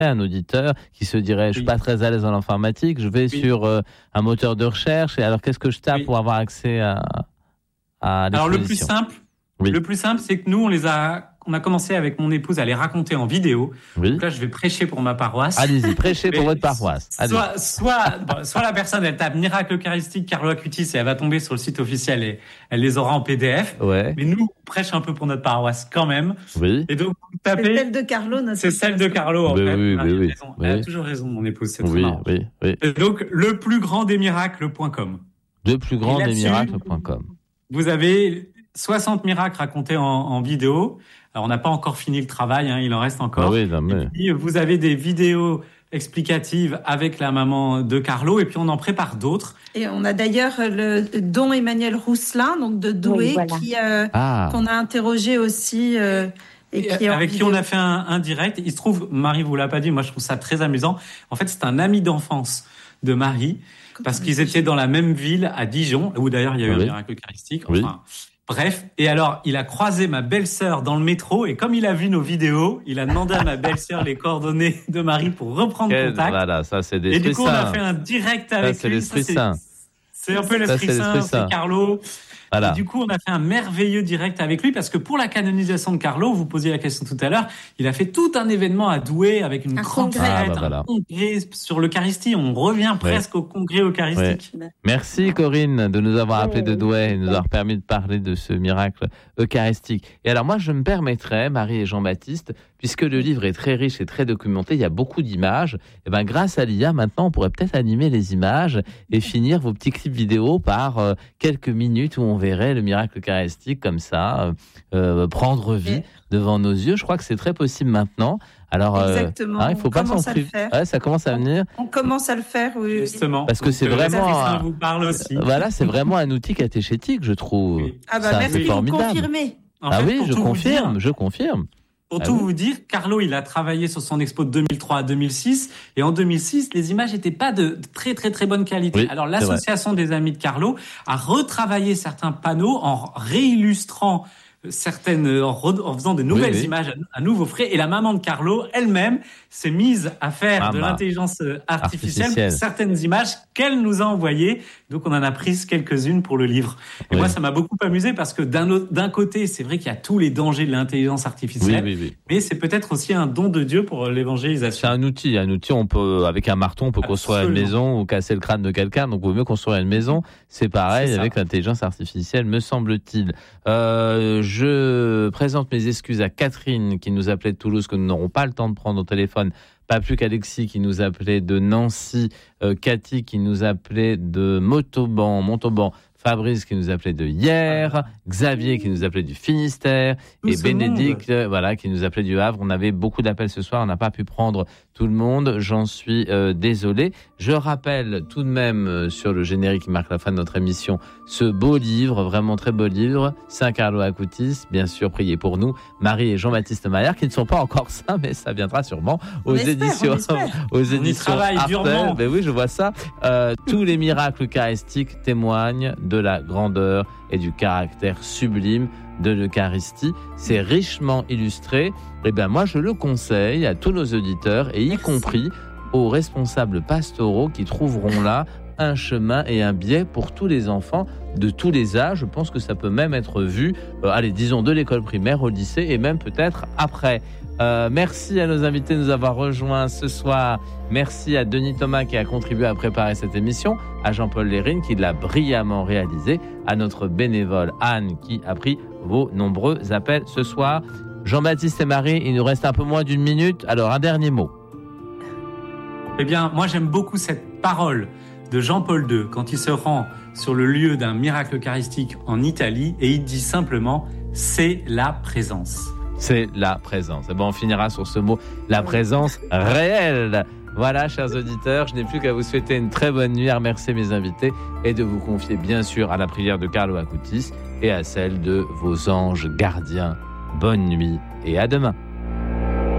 un auditeur qui se dirait je suis pas très à l'aise dans l'informatique, je vais sur un moteur de recherche et alors qu'est-ce que je tape pour avoir accès à alors le plus simple c'est que nous on a commencé avec mon épouse à les raconter en vidéo. Donc là, je vais prêcher pour ma paroisse. Allez-y, prêchez pour votre paroisse. Soit la personne, elle tape Miracle Eucharistique Carlo Acutis et elle va tomber sur le site officiel et elle les aura en PDF. Ouais. Mais nous, on prêche un peu pour notre paroisse quand même. Oui. Et donc, vous tapez. C'est celle de Carlo, c'est celle de Carlo, en fait. Oui. Elle a toujours raison, mon épouse. C'est très marrant. Oui. Et donc, leplusgrandsdesmiracles.com. Leplusgrandsdesmiracles.com. Vous avez 60 miracles racontés en vidéo. Alors, on n'a pas encore fini le travail, il en reste encore. Et puis, vous avez des vidéos explicatives avec la maman de Carlo, et puis on en prépare d'autres. Et on a d'ailleurs le don Emmanuel Rousselin, donc de Douai, qu'on a interrogé aussi. Avec qui on a fait un direct. Il se trouve, Marie vous l'a pas dit, moi je trouve ça très amusant. En fait, c'est un ami d'enfance de Marie, parce qu'ils étaient dans la même ville à Dijon, où d'ailleurs il y a eu un miracle eucharistique. Bref, et alors, il a croisé ma belle-sœur dans le métro, et comme il a vu nos vidéos, il a demandé à ma belle-sœur les coordonnées de Marie pour reprendre contact. Voilà, ça c'est l'esprit saint. Et du coup, on a fait un direct avec lui. C'est l'esprit saint. C'est un peu l'esprit saint, c'est Carlo. Voilà. Et du coup, on a fait un merveilleux direct avec lui parce que pour la canonisation de Carlo, vous posiez la question tout à l'heure, il a fait tout un événement à Douai avec une grande fête, un congrès sur l'Eucharistie. On revient presque au congrès eucharistique. Merci Corinne de nous avoir appelé de Douai et nous avoir permis de parler de ce miracle eucharistique. Et alors moi, je me permettrais, Marie et Jean-Baptiste, puisque le livre est très riche et très documenté, il y a beaucoup d'images, et ben grâce à l'IA, maintenant, on pourrait peut-être animer les images et finir vos petits clips vidéo par quelques minutes où on verrait le miracle eucharistique comme ça, prendre vie devant nos yeux. Je crois que c'est très possible maintenant. Alors, exactement. Il faut pas s'en priver. Ça commence à venir. On commence à le faire, oui. Justement. Parce que c'est vraiment. Ça vous parle aussi. Voilà, c'est vraiment un outil catéchétique, je trouve. Oui. Ah bah merci, vous confirmez. Je confirme. Pour tout vous dire, Carlo, il a travaillé sur son expo de 2003 à 2006. Et en 2006, les images n'étaient pas de très, très, très bonne qualité. Oui, alors, l'association des amis de Carlo a retravaillé certains panneaux en réillustrant certaines, en faisant de nouvelles images à nouveau frais. Et la maman de Carlo, elle-même, s'est mise à faire de l'intelligence artificielle pour certaines images qu'elle nous a envoyées. Donc, on en a pris quelques-unes pour le livre. Et moi, ça m'a beaucoup amusé parce que d'un côté, c'est vrai qu'il y a tous les dangers de l'intelligence artificielle. Mais c'est peut-être aussi un don de Dieu pour l'évangélisation. C'est un outil. On peut, avec un marteau, on peut construire une maison ou casser le crâne de quelqu'un. Donc, il vaut mieux construire une maison. C'est pareil avec l'intelligence artificielle, me semble-t-il. Je présente mes excuses à Catherine qui nous appelait de Toulouse, que nous n'aurons pas le temps de prendre au téléphone. Pas plus qu'Alexis qui nous appelait de Nancy, Cathy qui nous appelait de Montauban, Fabrice qui nous appelait de Hyères, Xavier qui nous appelait du Finistère et Bénédicte qui nous appelait du Havre. On avait beaucoup d'appels ce soir, on n'a pas pu prendre tout le monde, j'en suis désolé. Je rappelle tout de même sur le générique qui marque la fin de notre émission ce beau livre, vraiment très beau livre, Saint Carlo Acutis, bien sûr, priez pour nous, Marie et Jean-Baptiste Maillard, qui ne sont pas encore saints, mais ça viendra sûrement aux éditions Artel. Ben oui, je vois ça. Tous les miracles eucharistiques témoignent de la grandeur et du caractère sublime de l'Eucharistie. C'est richement illustré. Et bien moi, je le conseille à tous nos auditeurs, et y compris aux responsables pastoraux qui trouveront là un chemin et un biais pour tous les enfants de tous les âges. Je pense que ça peut même être vu, disons de l'école primaire au lycée et même peut-être après. Merci à nos invités de nous avoir rejoints ce soir. Merci à Denis Thomas qui a contribué à préparer cette émission, à Jean-Paul Lérine qui l'a brillamment réalisé, à notre bénévole Anne qui a pris vos nombreux appels ce soir. Jean-Baptiste et Marie, il nous reste un peu moins d'une minute. Alors, un dernier mot. Eh bien, moi j'aime beaucoup cette parole de Jean-Paul II quand il se rend sur le lieu d'un miracle eucharistique en Italie et il dit simplement « c'est la présence ». C'est la présence. Et on finira sur ce mot, la présence réelle. Voilà, chers auditeurs, je n'ai plus qu'à vous souhaiter une très bonne nuit, à remercier mes invités et de vous confier bien sûr à la prière de Carlo Acutis et à celle de vos anges gardiens. Bonne nuit et à demain.